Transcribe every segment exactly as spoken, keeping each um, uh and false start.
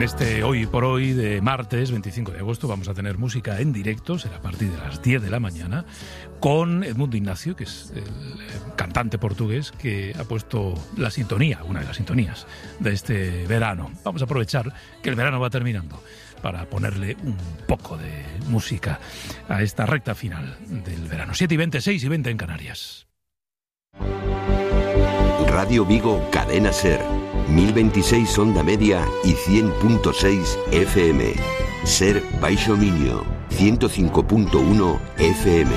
este Hoy por Hoy de martes veinticinco de agosto vamos a tener música en directo, será a partir de las diez de la mañana, con Edmundo Ignacio, que es el cantante portugués que ha puesto la sintonía, una de las sintonías de este verano. Vamos a aprovechar que el verano va terminando para ponerle un poco de música a esta recta final del verano. siete y veinte, seis y veinte en Canarias. Radio Vigo, Cadena Ser, mil veintiséis onda media y cien punto seis F M. Ser Baixo Miño, ciento cinco punto uno F M.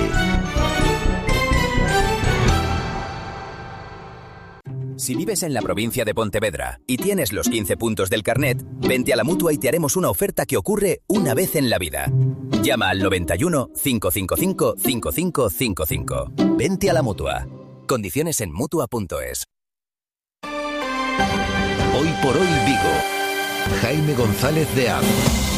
Si vives en la provincia de Pontevedra y tienes los quince puntos del carnet, vente a la Mutua y te haremos una oferta que ocurre una vez en la vida. Llama al noventa y uno, cinco cinco cinco, cinco cinco cinco cinco. Vente a la Mutua. Condiciones en mutua punto es. Hoy por Hoy Vigo. Jaime González de Amo.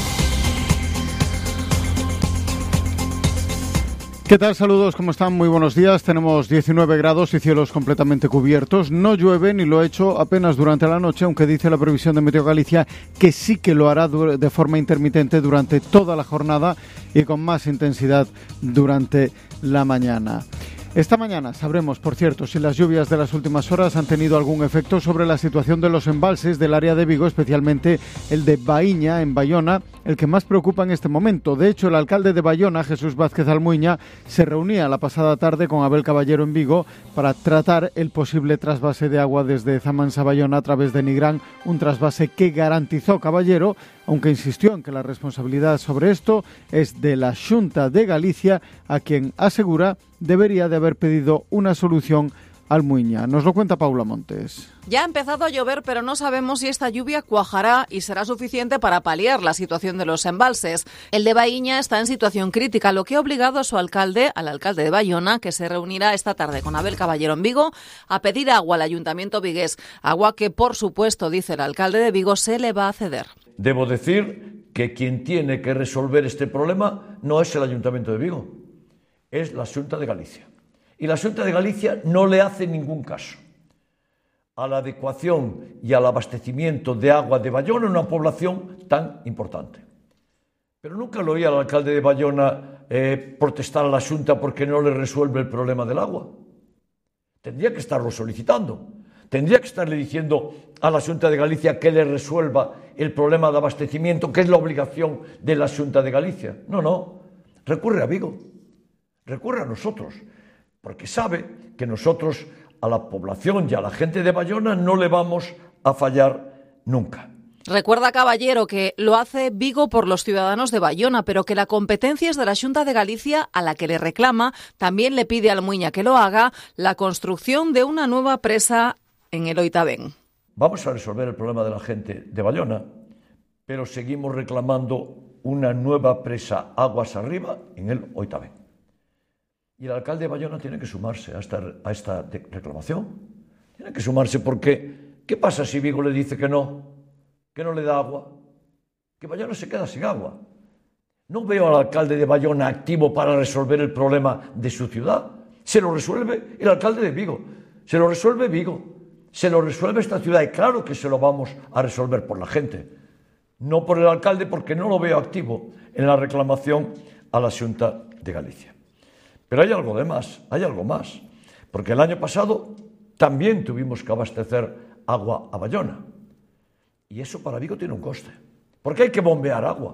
¿Qué tal? Saludos, ¿cómo están? Muy buenos días. Tenemos diecinueve grados y cielos completamente cubiertos. No llueve ni lo ha hecho apenas durante la noche, aunque dice la previsión de Meteo Galicia que sí que lo hará de forma intermitente durante toda la jornada y con más intensidad durante la mañana. Esta mañana sabremos, por cierto, si las lluvias de las últimas horas han tenido algún efecto sobre la situación de los embalses del área de Vigo, especialmente el de Baíña, en Bayona, el que más preocupa en este momento. De hecho, el alcalde de Bayona, Jesús Vázquez Almuiña, se reunía la pasada tarde con Abel Caballero en Vigo para tratar el posible trasvase de agua desde Zamansa Bayona a través de Nigrán, un trasvase que garantizó Caballero, aunque insistió en que la responsabilidad sobre esto es de la Xunta de Galicia, a quien asegura debería de haber pedido una solución al Muiña. Nos lo cuenta Paula Montes. Ya ha empezado a llover, pero no sabemos si esta lluvia cuajará y será suficiente para paliar la situación de los embalses. El de Baíña está en situación crítica, lo que ha obligado a su alcalde, al alcalde de Bayona, que se reunirá esta tarde con Abel Caballero en Vigo, a pedir agua al ayuntamiento vigués. Agua que, por supuesto, dice el alcalde de Vigo, se le va a ceder. Debo decir que quien tiene que resolver este problema no es el ayuntamiento de Vigo, es la Xunta de Galicia. Y la Xunta de Galicia no le hace ningún caso a la adecuación y al abastecimiento de agua de Bayona, una población tan importante. Pero nunca lo oí al alcalde de Bayona eh, protestar a la Xunta porque no le resuelve el problema del agua. Tendría que estarlo solicitando. Tendría que estarle diciendo a la Xunta de Galicia que le resuelva el problema de abastecimiento, que es la obligación de la Xunta de Galicia. No, no. Recurre a Vigo. Recurre a nosotros. Porque sabe que nosotros a la población y a la gente de Bayona no le vamos a fallar nunca. Recuerda Caballero que lo hace Vigo por los ciudadanos de Bayona, pero que la competencia es de la Xunta de Galicia, a la que le reclama. También le pide al Muiña que lo haga la construcción de una nueva presa en el Oitabén. Vamos a resolver el problema de la gente de Bayona, pero seguimos reclamando una nueva presa aguas arriba en el Oitabén. Y el alcalde de Bayona tiene que sumarse a esta, a esta reclamación. Tiene que sumarse porque, ¿qué pasa si Vigo le dice que no? Que no le da agua. Que Bayona se queda sin agua. No veo al alcalde de Bayona activo para resolver el problema de su ciudad. Se lo resuelve el alcalde de Vigo. Se lo resuelve Vigo. Se lo resuelve esta ciudad. Y claro que se lo vamos a resolver por la gente. No por el alcalde, porque no lo veo activo en la reclamación a la Xunta de Galicia. Pero hay algo de más, hay algo más, porque el año pasado también tuvimos que abastecer agua a Bayona. Y eso para Vigo tiene un coste, porque hay que bombear agua.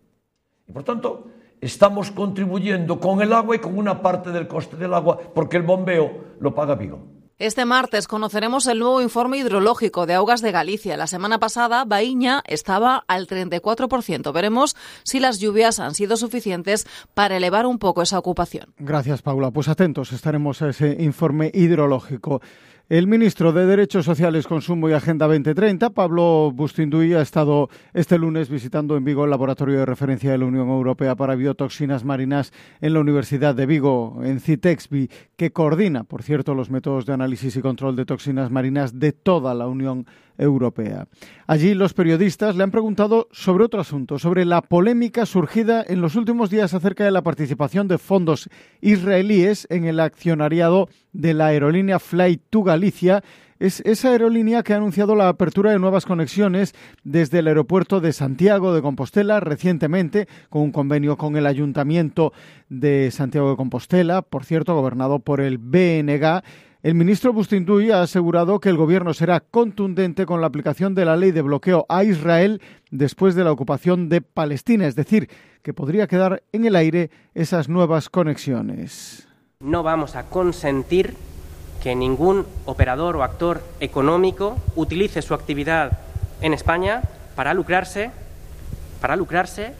Y por tanto, estamos contribuyendo con el agua y con una parte del coste del agua, porque el bombeo lo paga Vigo. Este martes conoceremos el nuevo informe hidrológico de Augas de Galicia. La semana pasada, Baíña estaba al treinta y cuatro por ciento. Veremos si las lluvias han sido suficientes para elevar un poco esa ocupación. Gracias, Paula. Pues atentos estaremos a ese informe hidrológico. El ministro de Derechos Sociales, Consumo y Agenda veinte treinta, Pablo Bustinduy, ha estado este lunes visitando en Vigo el laboratorio de referencia de la Unión Europea para biotoxinas marinas en la Universidad de Vigo, en CITEXBI, que coordina, por cierto, los métodos de análisis y control de toxinas marinas de toda la Unión Europea. Allí los periodistas le han preguntado sobre otro asunto, sobre la polémica surgida en los últimos días acerca de la participación de fondos israelíes en el accionariado de la aerolínea Flight to Galicia. Es esa aerolínea que ha anunciado la apertura de nuevas conexiones desde el aeropuerto de Santiago de Compostela recientemente, con un convenio con el Ayuntamiento de Santiago de Compostela, por cierto, gobernado por el B N G. El ministro Bustinduy ha asegurado que el gobierno será contundente con la aplicación de la ley de bloqueo a Israel después de la ocupación de Palestina, es decir, que podría quedar en el aire esas nuevas conexiones. No vamos a consentir que ningún operador o actor económico utilice su actividad en España para lucrarse, para lucrarse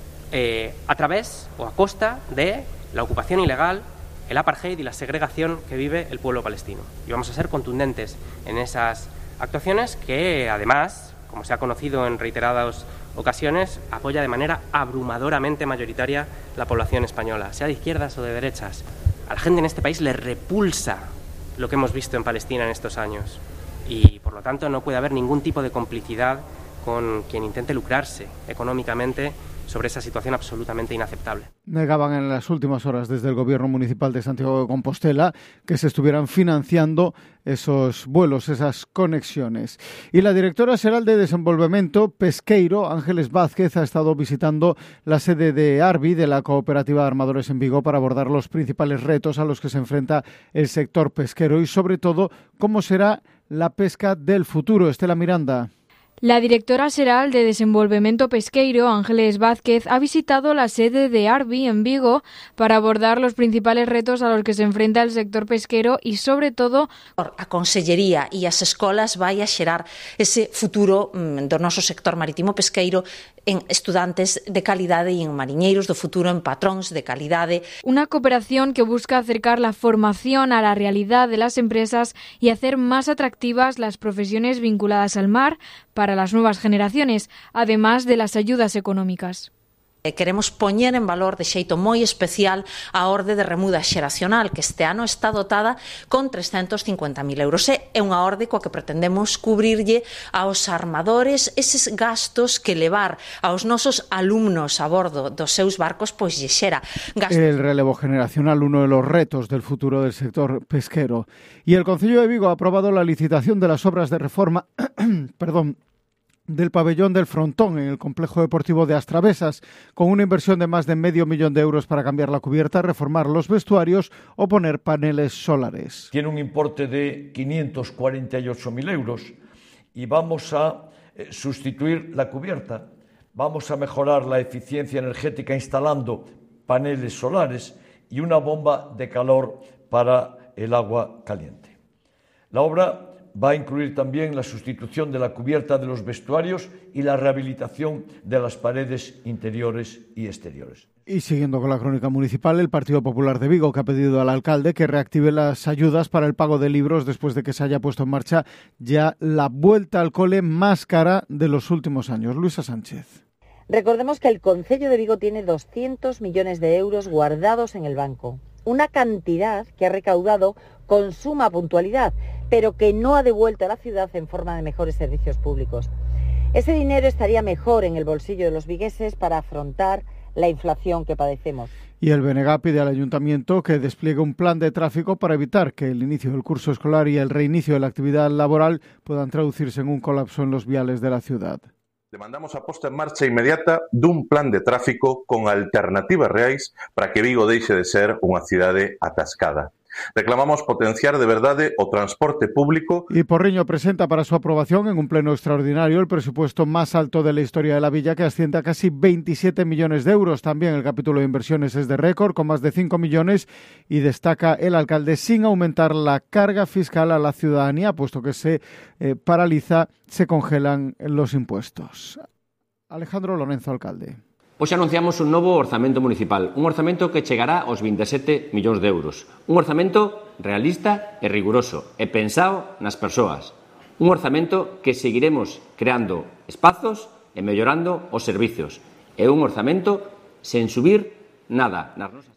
eh, a través o a costa de la ocupación ilegal, el apartheid y la segregación que vive el pueblo palestino. Y vamos a ser contundentes en esas actuaciones que, además, como se ha conocido en reiteradas ocasiones, apoya de manera abrumadoramente mayoritaria la población española, sea de izquierdas o de derechas. A la gente en este país le repulsa lo que hemos visto en Palestina en estos años y, por lo tanto, no puede haber ningún tipo de complicidad con quien intente lucrarse económicamente sobre esa situación absolutamente inaceptable. Negaban en las últimas horas desde el Gobierno Municipal de Santiago de Compostela que se estuvieran financiando esos vuelos, esas conexiones. Y la directora xeral de Desenvolvemento Pesqueiro, Ángeles Vázquez, ha estado visitando la sede de Arbi, de la Cooperativa de Armadores en Vigo, para abordar los principales retos a los que se enfrenta el sector pesquero y, sobre todo, cómo será la pesca del futuro. Estela Miranda. La directora xeral de Desenvolvemento Pesqueiro, Ángeles Vázquez, ha visitado la sede de Arbi en Vigo para abordar los principales retos a los que se enfrenta el sector pesquero y, sobre todo, a Consellería e as escolas vai a xerar ese futuro do noso sector marítimo pesqueiro en estudantes de calidade e en mariñeiros do futuro, en patróns de calidade. Una cooperación que busca acercar la formación a la realidad de las empresas y hacer más atractivas las profesiones vinculadas al mar para las nuevas generaciones, además de las ayudas económicas. Queremos poñer en valor de xeito moi especial a orde de remuda xeracional, que este ano está dotada con trescentos cincuenta mil euros. É unha orde coa que pretendemos cubrirlle aos armadores eses gastos que levar aos nosos alumnos a bordo dos seus barcos pois lle xera. Gastos. El relevo generacional, uno de los retos del futuro del sector pesquero. Y el Concello de Vigo ha aprobado la licitación de las obras de reforma, perdón, del pabellón del Frontón en el complejo deportivo de Astravesas, con una inversión de más de medio millón de euros para cambiar la cubierta, reformar los vestuarios o poner paneles solares. Tiene un importe de quinientos cuarenta y ocho mil euros y vamos a eh, sustituir la cubierta, vamos a mejorar la eficiencia energética instalando paneles solares y una bomba de calor para el agua caliente. La obra va a incluir también la sustitución de la cubierta de los vestuarios y la rehabilitación de las paredes interiores y exteriores. Y siguiendo con la crónica municipal, el Partido Popular de Vigo, que ha pedido al alcalde que reactive las ayudas para el pago de libros después de que se haya puesto en marcha ya la vuelta al cole más cara de los últimos años. Luisa Sánchez. Recordemos que el Concello de Vigo tiene doscientos millones de euros guardados en el banco. Una cantidad que ha recaudado con suma puntualidad, pero que no ha devuelto a la ciudad en forma de mejores servicios públicos. Ese dinero estaría mejor en el bolsillo de los vigueses para afrontar la inflación que padecemos. Y el B N G pide al Ayuntamiento que despliegue un plan de tráfico para evitar que el inicio del curso escolar y el reinicio de la actividad laboral puedan traducirse en un colapso en los viales de la ciudad. Demandamos a posta en marcha inmediata dun plan de tráfico con alternativas reais para que Vigo deixe de ser unha cidade atascada. Reclamamos potenciar de verdade o transporte público. Y Porriño presenta para su aprobación en un pleno extraordinario el presupuesto más alto de la historia de la villa, que asciende a casi veintisiete millones de euros. También el capítulo de inversiones es de récord, con más de cinco millones, y destaca el alcalde sin aumentar la carga fiscal a la ciudadanía, puesto que se eh, paraliza, se congelan los impuestos. Alejandro Lorenzo, alcalde. Hoxe anunciamos un novo orzamento municipal, un orzamento que chegará aos veintisiete millóns de euros. Un orzamento realista e riguroso e pensado nas persoas. Un orzamento que seguiremos creando espazos e mellorando os servizos. E un orzamento sen subir nada nas nosas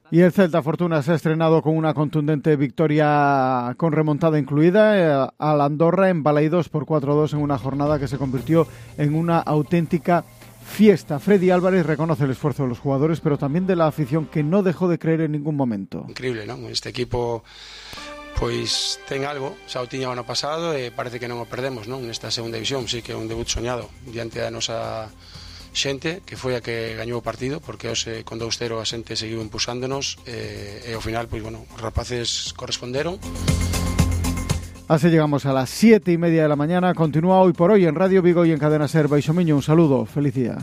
Y el Celta Fortuna se ha estrenado con una contundente victoria con remontada incluida eh, al Andorra en Balaidos por cuatro a dos en una jornada que se convirtió en una auténtica fiesta. Freddy Álvarez reconoce el esfuerzo de los jugadores, pero también de la afición, que no dejó de creer en ningún momento. Increíble, non? Este equipo pois ten algo, xa o tiña o ano pasado e parece que non o perdemos, non? Nesta segunda división, sí que é un debut soñado diante da nosa xente, que foi a que gañou o partido, porque hoxe con dous cero a xente seguiu impulsándonos e, e ao final, pois bueno, os rapaces corresponderon. Así llegamos a las siete y media de la mañana. Continúa Hoy por Hoy en Radio Vigo y en Cadena Ser. Baixo Miño, un saludo, feliz día.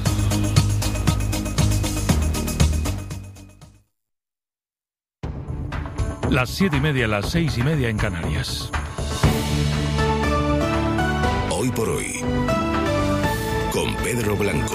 Las siete y media, las seis y media en Canarias. Hoy por Hoy, con Pedro Blanco.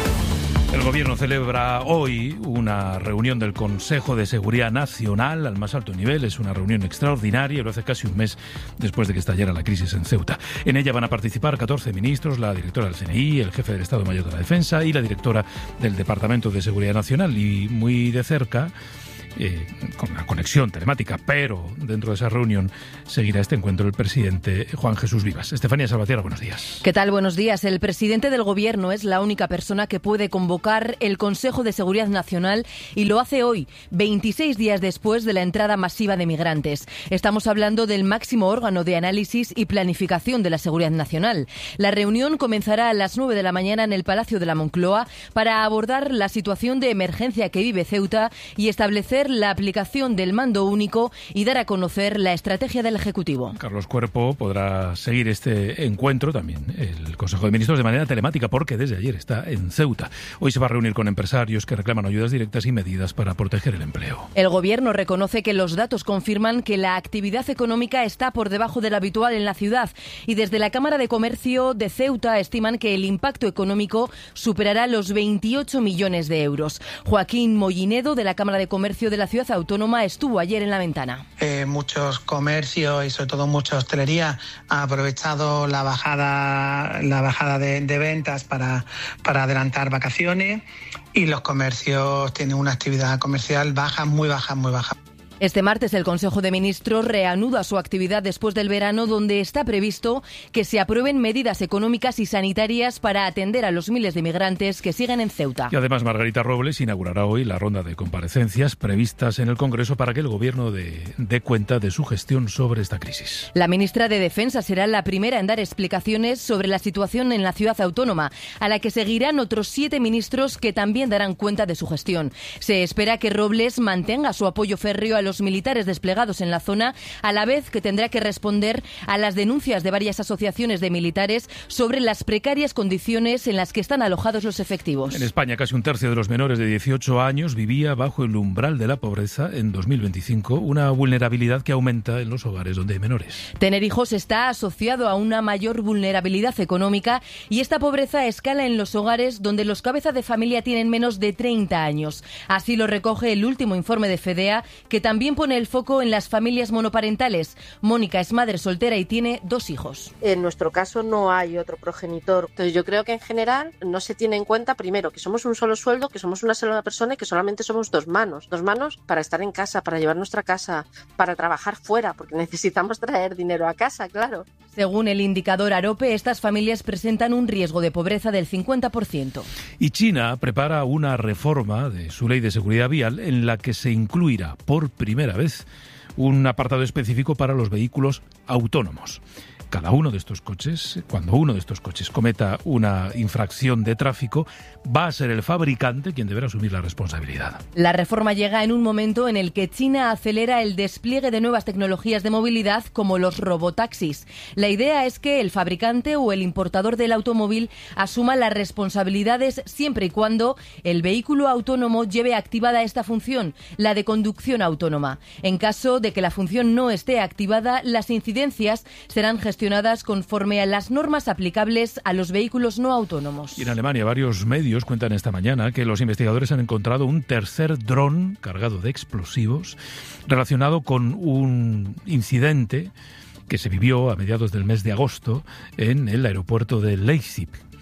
El Gobierno celebra hoy una reunión del Consejo de Seguridad Nacional al más alto nivel. Es una reunión extraordinaria, lo hace casi un mes después de que estallara la crisis en Ceuta. En ella van a participar catorce ministros, la directora del C N I, el jefe del Estado Mayor de la Defensa y la directora del Departamento de Seguridad Nacional. Y muy de cerca, Eh, con una conexión telemática, pero dentro de esa reunión seguirá este encuentro el presidente Juan Jesús Vivas. Estefanía Salvatierra, buenos días. ¿Qué tal? Buenos días. El presidente del Gobierno es la única persona que puede convocar el Consejo de Seguridad Nacional y lo hace hoy, veintiséis días después de la entrada masiva de migrantes. Estamos hablando del máximo órgano de análisis y planificación de la seguridad nacional. La reunión comenzará a las nueve de la mañana en el Palacio de la Moncloa para abordar la situación de emergencia que vive Ceuta y establecer la aplicación del mando único y dar a conocer la estrategia del Ejecutivo. Carlos Cuerpo podrá seguir este encuentro, también el Consejo de Ministros, de manera telemática, porque desde ayer está en Ceuta. Hoy se va a reunir con empresarios que reclaman ayudas directas y medidas para proteger el empleo. El Gobierno reconoce que los datos confirman que la actividad económica está por debajo de lo habitual en la ciudad y desde la Cámara de Comercio de Ceuta estiman que el impacto económico superará los veintiocho millones de euros. Joaquín Mollinedo, de la Cámara de Comercio de la Ciudad Autónoma, estuvo ayer en la ventana. Eh, muchos comercios y sobre todo mucha hostelería ha aprovechado la bajada, la bajada de, de ventas para, para adelantar vacaciones y los comercios tienen una actividad comercial baja, muy baja, muy baja. Este martes el Consejo de Ministros reanuda su actividad después del verano, donde está previsto que se aprueben medidas económicas y sanitarias para atender a los miles de migrantes que siguen en Ceuta. Y además Margarita Robles inaugurará hoy la ronda de comparecencias previstas en el Congreso para que el Gobierno dé, dé cuenta de su gestión sobre esta crisis. La ministra de Defensa será la primera en dar explicaciones sobre la situación en la ciudad autónoma, a la que seguirán otros siete ministros que también darán cuenta de su gestión. Se espera que Robles mantenga su apoyo férreo a los militares desplegados en la zona, a la vez que tendrá que responder a las denuncias de varias asociaciones de militares sobre las precarias condiciones en las que están alojados los efectivos. En España, casi un tercio de los menores de dieciocho años vivía bajo el umbral de la pobreza en dos mil veinticinco, una vulnerabilidad que aumenta en los hogares donde hay menores. Tener hijos está asociado a una mayor vulnerabilidad económica y esta pobreza escala en los hogares donde los cabezas de familia tienen menos de treinta años. Así lo recoge el último informe de FEDEA, que también También pone el foco en las familias monoparentales. Mónica es madre soltera y tiene dos hijos. En nuestro caso no hay otro progenitor. Entonces yo creo que en general no se tiene en cuenta, primero, que somos un solo sueldo, que somos una sola persona y que solamente somos dos manos. Dos manos para estar en casa, para llevar nuestra casa, para trabajar fuera, porque necesitamos traer dinero a casa, claro. Según el indicador AROPE, estas familias presentan un riesgo de pobreza del cincuenta por ciento. Y China prepara una reforma de su ley de seguridad vial en la que se incluirá por primera vez un apartado específico para los vehículos autónomos. Cada uno de estos coches, cuando uno de estos coches cometa una infracción de tráfico, va a ser el fabricante quien deberá asumir la responsabilidad. La reforma llega en un momento en el que China acelera el despliegue de nuevas tecnologías de movilidad como los robotaxis. La idea es que el fabricante o el importador del automóvil asuma las responsabilidades siempre y cuando el vehículo autónomo lleve activada esta función, la de conducción autónoma. En caso de que la función no esté activada, las incidencias serán gestionadas conforme a las normas aplicables a los vehículos no autónomos. Y en Alemania varios medios cuentan esta mañana que los investigadores han encontrado un tercer dron cargado de explosivos relacionado con un incidente que se vivió a mediados del mes de agosto en el aeropuerto de Leipzig.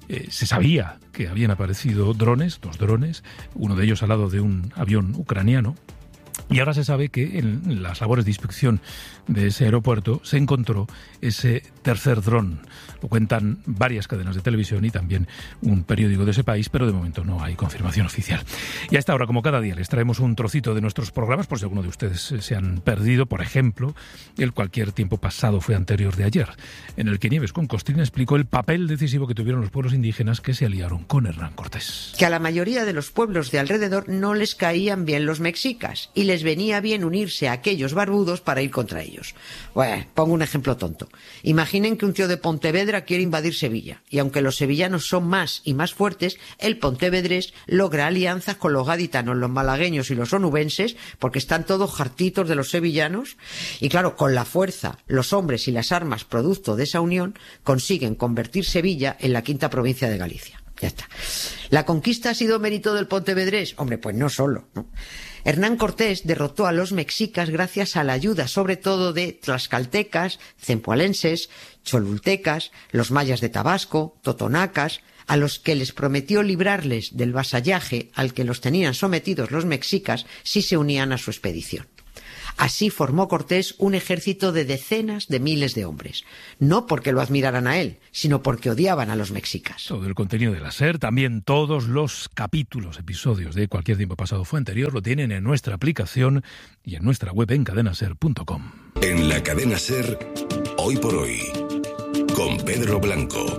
Eh, se sabía que habían aparecido drones, dos drones, uno de ellos al lado de un avión ucraniano. Y ahora se sabe que en las labores de inspección de ese aeropuerto se encontró ese tercer dron. Lo cuentan varias cadenas de televisión y también un periódico de ese país, pero de momento no hay confirmación oficial. Y a esta hora, como cada día, les traemos un trocito de nuestros programas, por si alguno de ustedes se han perdido. Por ejemplo, el Cualquier tiempo pasado fue anterior de ayer, en el que Nieves con Costrina explicó el papel decisivo que tuvieron los pueblos indígenas que se aliaron con Hernán Cortés. Que a la mayoría de los pueblos de alrededor no les caían bien los mexicas y les venía bien unirse a aquellos barbudos para ir contra ellos. Bueno, pongo un ejemplo tonto. Imaginen que un tío de Pontevedra quiere invadir Sevilla, y aunque los sevillanos son más y más fuertes, el pontevedrés logra alianzas con los gaditanos, los malagueños y los onubenses, porque están todos hartitos de los sevillanos, y claro, con la fuerza, los hombres y las armas producto de esa unión, consiguen convertir Sevilla en la quinta provincia de Galicia. Ya está. ¿La conquista ha sido mérito del pontevedrés? Hombre, pues no solo, ¿no? Hernán Cortés derrotó a los mexicas gracias a la ayuda sobre todo de tlaxcaltecas, cempoalenses, cholultecas, los mayas de Tabasco, totonacas, a los que les prometió librarles del vasallaje al que los tenían sometidos los mexicas si se unían a su expedición. Así formó Cortés un ejército de decenas de miles de hombres, no porque lo admiraran a él, sino porque odiaban a los mexicas. Todo el contenido de la SER, también todos los capítulos, episodios de Cualquier tiempo pasado fue anterior, lo tienen en nuestra aplicación y en nuestra web en cadena ser punto com. En la cadena SER, hoy por hoy, con Pedro Blanco.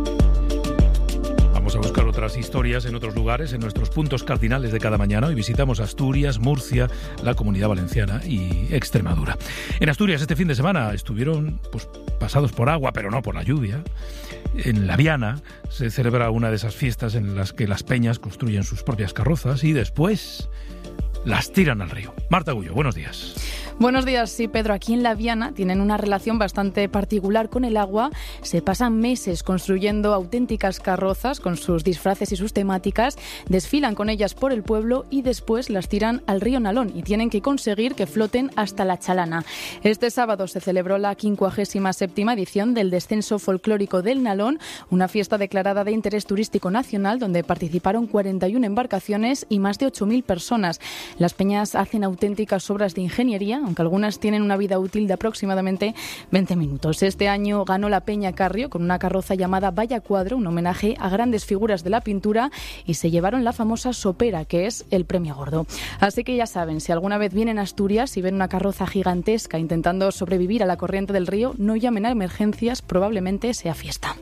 Vamos a buscar otras historias en otros lugares, en nuestros puntos cardinales de cada mañana. Hoy visitamos Asturias, Murcia, la Comunidad Valenciana y Extremadura. En Asturias este fin de semana estuvieron pues, pasados por agua, pero no por la lluvia. En La Viana se celebra una de esas fiestas en las que las peñas construyen sus propias carrozas y después las tiran al río. Marta Gullo, buenos días. Buenos días, sí, Pedro. Aquí en La Viana tienen una relación bastante particular con el agua. Se pasan meses construyendo auténticas carrozas con sus disfraces y sus temáticas, desfilan con ellas por el pueblo y después las tiran al río Nalón y tienen que conseguir que floten hasta la Chalana. Este sábado se celebró la quincuagésima séptima edición del Descenso Folclórico del Nalón, una fiesta declarada de interés turístico nacional donde participaron cuarenta y una embarcaciones y más de ocho mil personas. Las peñas hacen auténticas obras de ingeniería, aunque algunas tienen una vida útil de aproximadamente veinte minutos. Este año ganó la Peña Carrio con una carroza llamada Valla Cuadro, un homenaje a grandes figuras de la pintura, y se llevaron la famosa sopera, que es el premio gordo. Así que ya saben, si alguna vez vienen a Asturias y ven una carroza gigantesca intentando sobrevivir a la corriente del río, no llamen a emergencias, probablemente sea fiesta.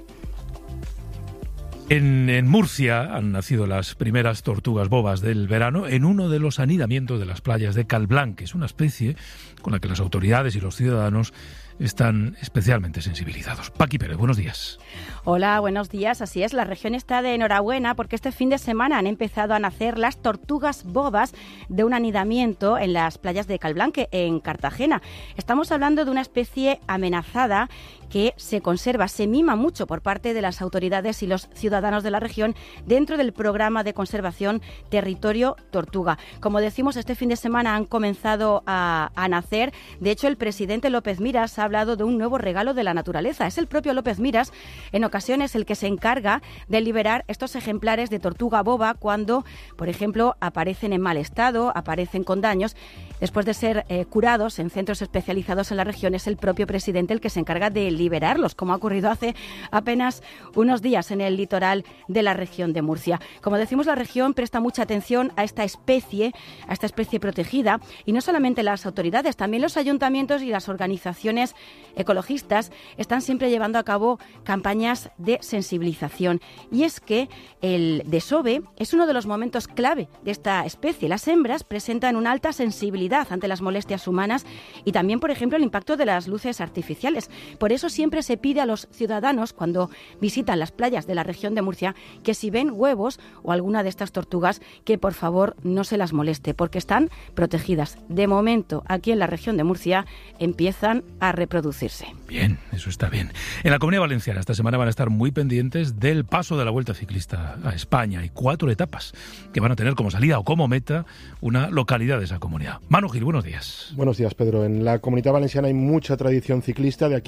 En, en Murcia han nacido las primeras tortugas bobas del verano en uno de los anidamientos de las playas de Calblanc. Es una especie con la que las autoridades y los ciudadanos están especialmente sensibilizados. Paqui Pérez, buenos días. Hola, buenos días. Así es, la región está de enhorabuena porque este fin de semana han empezado a nacer las tortugas bobas de un anidamiento en las playas de Calblanc, en Cartagena. Estamos hablando de una especie amenazada que se conserva, se mima mucho por parte de las autoridades y los ciudadanos de la región dentro del programa de conservación Territorio Tortuga. Como decimos, este fin de semana han comenzado a, a nacer. De hecho, el presidente López Miras ha hablado de un nuevo regalo de la naturaleza. Es el propio López Miras, en ocasiones, el que se encarga de liberar estos ejemplares de tortuga boba cuando, por ejemplo, aparecen en mal estado, aparecen con daños. Después de ser eh, curados en centros especializados en la región, es el propio presidente el que se encarga de liberarlos, como ha ocurrido hace apenas unos días en el litoral de la región de Murcia. Como decimos, la región presta mucha atención a esta especie, a esta especie protegida, y no solamente las autoridades, también los ayuntamientos y las organizaciones ecologistas están siempre llevando a cabo campañas de sensibilización. Y es que el desove es uno de los momentos clave de esta especie. Las hembras presentan una alta sensibilidad ante las molestias humanas y también, por ejemplo, el impacto de las luces artificiales. Por eso siempre se pide a los ciudadanos, cuando visitan las playas de la región de Murcia, que si ven huevos o alguna de estas tortugas, que por favor no se las moleste, porque están protegidas. De momento, aquí en la región de Murcia empiezan a reproducirse. Bien, eso está bien. En la Comunidad Valenciana esta semana van a estar muy pendientes del paso de la Vuelta Ciclista a España. Hay cuatro etapas que van a tener como salida o como meta una localidad de esa comunidad. Manu Gil, buenos días. Buenos días, Pedro. En la Comunidad Valenciana hay mucha tradición ciclista. De aquí han salido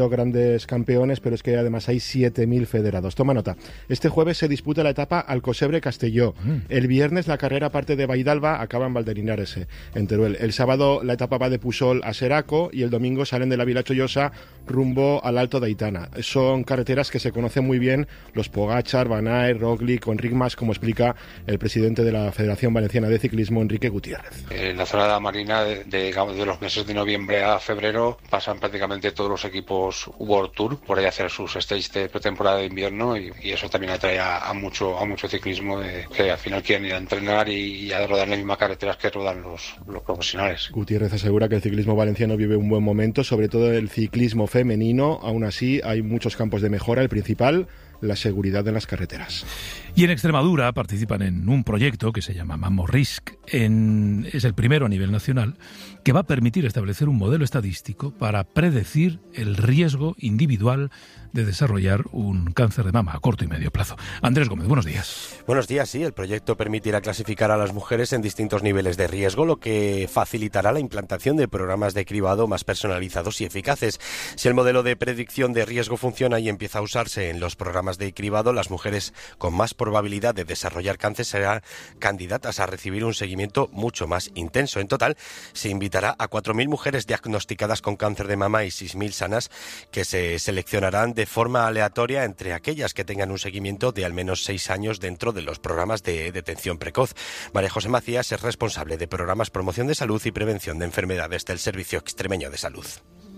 habido grandes campeones, pero es que además hay siete mil federados. Toma nota. Este jueves se disputa la etapa Alcosebre-Castelló. Mm. El viernes la carrera parte de Baidalba, acaba en Valderinares, en Teruel. El sábado la etapa va de Pusol a Seraco y el domingo salen de la Vila Chollosa rumbo al Alto de Aitana. Son carreteras que se conocen muy bien los Pogachar, Van Aert, Roglic, Enric Mas, como explica el presidente de la Federación Valenciana de Ciclismo, Enrique Gutiérrez. En la zona de la Marina, de, de, de los meses de noviembre a febrero, pasan prácticamente todos los equipos World Tour por ahí a hacer sus stages de pretemporada de invierno y, y eso también atrae a, a mucho a mucho ciclismo de, que al final quieren ir a entrenar y, y a rodar las mismas carreteras que rodan los, los profesionales. Gutiérrez asegura que el ciclismo valenciano vive un buen momento, sobre todo el ciclismo femenino. Aún así hay muchos campos de mejora. El principal, la seguridad en las carreteras. Y en Extremadura participan en un proyecto que se llama Mamorrisc. En, es el primero a nivel nacional que va a permitir establecer un modelo estadístico para predecir el riesgo individual de desarrollar un cáncer de mama a corto y medio plazo. Andrés Gómez, buenos días. Buenos días, sí. El proyecto permitirá clasificar a las mujeres en distintos niveles de riesgo, lo que facilitará la implantación de programas de cribado más personalizados y eficaces. Si el modelo de predicción de riesgo funciona y empieza a usarse en los programas de cribado, las mujeres con más probabilidad de desarrollar cáncer serán candidatas a recibir un seguimiento mucho más intenso. En total, se invitará a cuatro mil mujeres diagnosticadas con cáncer de mama y seis mil sanas que se seleccionarán de forma aleatoria entre aquellas que tengan un seguimiento de al menos seis años dentro de los programas de detención precoz. María José Macías es responsable de programas promoción de salud y prevención de enfermedades del Servicio Extremeño de Salud.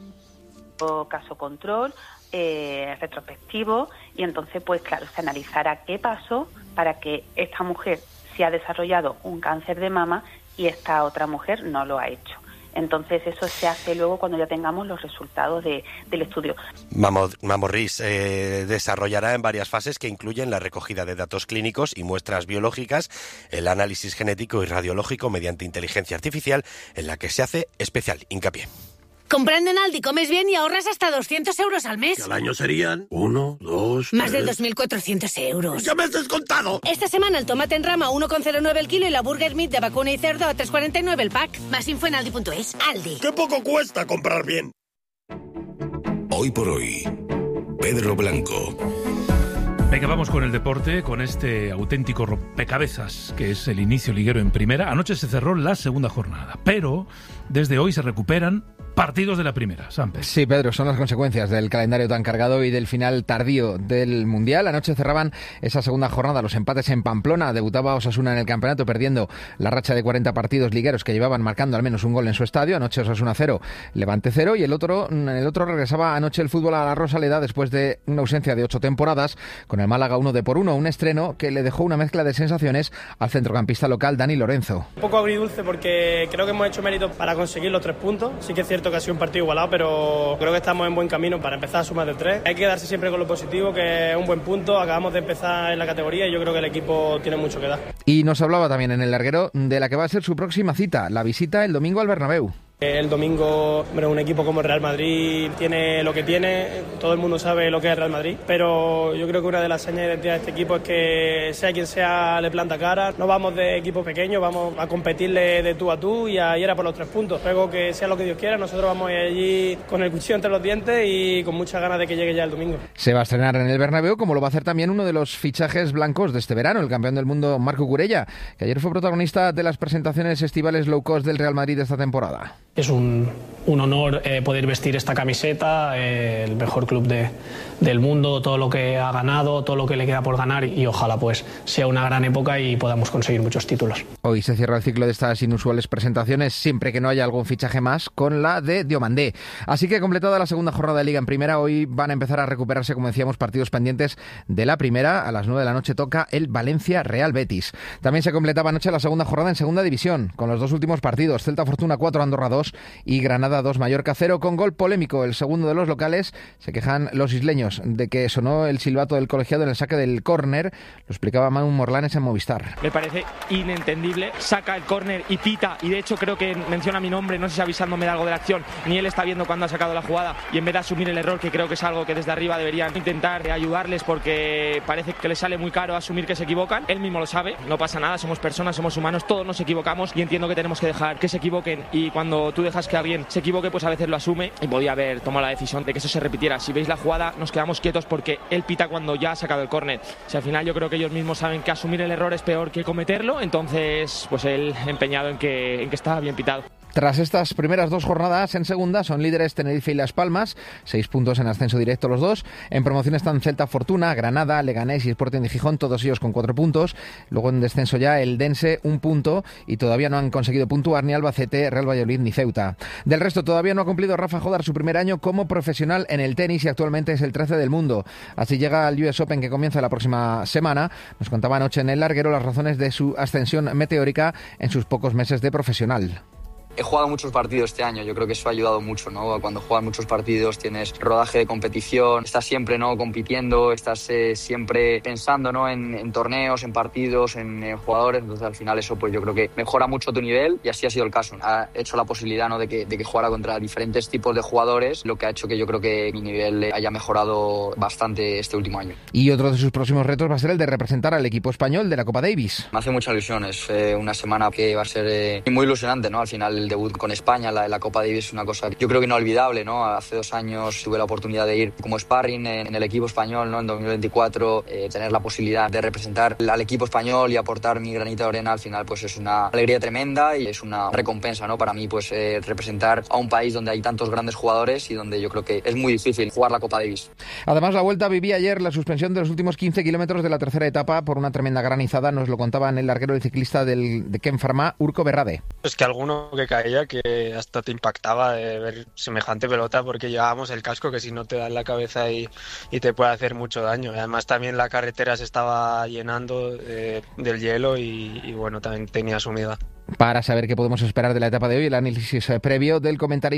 Caso control, eh, retrospectivo, y entonces pues claro, se analizará qué pasó para que esta mujer se ha desarrollado un cáncer de mama y esta otra mujer no lo ha hecho. Entonces eso se hace luego cuando ya tengamos los resultados de, del estudio. Mamorrisc eh, desarrollará en varias fases que incluyen la recogida de datos clínicos y muestras biológicas, el análisis genético y radiológico mediante inteligencia artificial, en la que se hace especial hincapié. Comprando en Aldi comes bien y ahorras hasta doscientos euros al mes. Al año serían uno, dos, Más tres... de dos mil cuatrocientos euros. ¡Ya me has descontado! Esta semana el tomate en rama uno coma cero nueve el kilo y la burger meat de vacuna y cerdo a tres coma cuarenta y nueve el pack. Más info en aldi punto es. Aldi. ¡Qué poco cuesta comprar bien! Hoy por hoy, Pedro Blanco. Venga, vamos con el deporte, con este auténtico rompecabezas que es el inicio liguero en primera. Anoche se cerró la segunda jornada, pero desde hoy se recuperan partidos de la primera, Samper. Sí, Pedro, son las consecuencias del calendario tan cargado y del final tardío del Mundial. Anoche cerraban esa segunda jornada los empates en Pamplona. Debutaba Osasuna en el campeonato perdiendo la racha de cuarenta partidos ligueros que llevaban marcando al menos un gol en su estadio. Anoche Osasuna cero, Levante cero, y el otro, el otro regresaba anoche el fútbol a la Rosaleda después de una ausencia de ocho temporadas con el Málaga uno de por uno, un estreno que le dejó una mezcla de sensaciones al centrocampista local Dani Lorenzo. Un poco agridulce porque creo que hemos hecho méritos para conseguir los tres puntos. Sí que es cierto que ha sido un partido igualado, pero creo que estamos en buen camino para empezar a sumar de tres. Hay que quedarse siempre con lo positivo, que es un buen punto. Acabamos de empezar en la categoría y yo creo que el equipo tiene mucho que dar. Y nos hablaba también en el larguero de la que va a ser su próxima cita, la visita el domingo al Bernabéu. El domingo, hombre, un equipo como el Real Madrid tiene lo que tiene, todo el mundo sabe lo que es el Real Madrid, pero yo creo que una de las señas de identidad de este equipo es que sea quien sea le planta cara. No vamos de equipo pequeño, vamos a competirle de tú a tú y a ir a por los tres puntos. Luego que sea lo que Dios quiera, nosotros vamos a ir allí con el cuchillo entre los dientes y con muchas ganas de que llegue ya el domingo. Se va a estrenar en el Bernabéu, como lo va a hacer también uno de los fichajes blancos de este verano, el campeón del mundo Marco Curella, que ayer fue protagonista de las presentaciones estivales low cost del Real Madrid de esta temporada. Es un, un honor eh, poder vestir esta camiseta, eh, el mejor club de, del mundo, todo lo que ha ganado, todo lo que le queda por ganar y, y ojalá pues sea una gran época y podamos conseguir muchos títulos. Hoy se cierra el ciclo de estas inusuales presentaciones, siempre que no haya algún fichaje más, con la de Diomandé. Así que completada la segunda jornada de Liga en Primera, hoy van a empezar a recuperarse, como decíamos, partidos pendientes de la Primera. A las nueve de la noche toca el Valencia-Real Betis. También se completaba anoche la segunda jornada en Segunda División, con los dos últimos partidos, Celta Fortuna cuatro, Andorra dos y Granada dos, Mallorca cero, con gol polémico. El segundo de los locales, se quejan los isleños. años de que sonó el silbato del colegiado en el saque del córner. Lo explicaba Manu Morlanes en Movistar. Me parece inentendible. Saca el córner y pita, y de hecho creo que menciona mi nombre, no sé si avisándome de algo de la acción. Ni él está viendo cuándo ha sacado la jugada, y en vez de asumir el error, que creo que es algo que desde arriba deberían intentar ayudarles, porque parece que les sale muy caro asumir que se equivocan. Él mismo lo sabe, no pasa nada, somos personas, somos humanos, todos nos equivocamos, y entiendo que tenemos que dejar que se equivoquen, y cuando tú dejas que alguien se equivoque, pues a veces lo asume, y podía haber tomado la decisión de que eso se repitiera. Si veis la jugada, nos quedamos quietos porque él pita cuando ya ha sacado el córner. O sea, al final yo creo que ellos mismos saben que asumir el error es peor que cometerlo, entonces pues él empeñado en que, en que estaba bien pitado. Tras estas primeras dos jornadas en segunda son líderes Tenerife y Las Palmas, seis puntos en ascenso directo los dos. En promoción están Celta, Fortuna, Granada, Leganés y Sporting de Gijón, todos ellos con cuatro puntos. Luego en descenso ya el Dense, un punto, y todavía no han conseguido puntuar ni Albacete, Real Valladolid ni Ceuta. Del resto todavía no ha cumplido Rafa Jodar su primer año como profesional en el tenis y actualmente es el trece del mundo. Así llega al U S Open, que comienza la próxima semana. Nos contaba anoche en El Larguero las razones de su ascensión meteórica en sus pocos meses de profesional. He jugado muchos partidos este año, yo creo que eso ha ayudado mucho, ¿no? Cuando juegas muchos partidos tienes rodaje de competición, estás siempre, ¿no?, compitiendo, estás eh, siempre pensando, ¿no?, en, en torneos, en partidos, en, en jugadores, entonces al final eso pues yo creo que mejora mucho tu nivel, y así ha sido el caso. Ha hecho la posibilidad, ¿no?, de que, de que jugara contra diferentes tipos de jugadores, lo que ha hecho que yo creo que mi nivel haya mejorado bastante este último año. Y otro de sus próximos retos va a ser el de representar al equipo español de la Copa Davis. Me hace mucha ilusión, es eh, una semana que va a ser eh, muy ilusionante, ¿no? Al final el debut con España, la, la Copa Davis es una cosa yo creo que inolvidable, ¿no? Hace dos años tuve la oportunidad de ir como sparring en, en el equipo español, ¿no? En dos mil veinticuatro, eh, tener la posibilidad de representar al equipo español y aportar mi granito de arena, al final pues es una alegría tremenda y es una recompensa, ¿no? Para mí pues eh, representar a un país donde hay tantos grandes jugadores y donde yo creo que es muy difícil jugar la Copa Davis. Además, la Vuelta vivía ayer la suspensión de los últimos quince kilómetros de la tercera etapa por una tremenda granizada. Nos lo contaba en El Larguero el ciclista del, de Ken Pharma, Urco Berrade. Es que alguno que caía que hasta te impactaba de ver semejante pelota, porque llevábamos el casco que si no te da en la cabeza y, y te puede hacer mucho daño. Además también la carretera se estaba llenando de, del hielo y, y bueno, también tenía su humedad. Para saber qué podemos esperar de la etapa de hoy, el análisis previo del comentarista